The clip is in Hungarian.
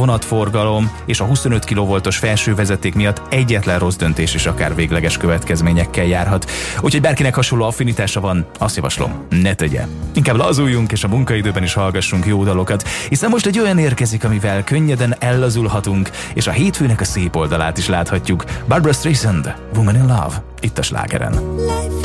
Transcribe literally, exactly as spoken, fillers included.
vonatforgalom és a huszonöt kilovoltos felső vezeték miatt egyetlen rossz döntés is akár végleges következményekkel járhat. Úgyhogy bárkinek hasonló affinitása van, azt javaslom, ne tegye. Inkább lazuljunk és a munkaidőben is hallgassunk jó dalokat, hiszen most egy olyan érkezik, amivel könnyeden ellazulhatunk, és a hétfőnek a szép oldalát is láthatjuk. Barbra Streisand, Woman in Love, itt a Slágeren.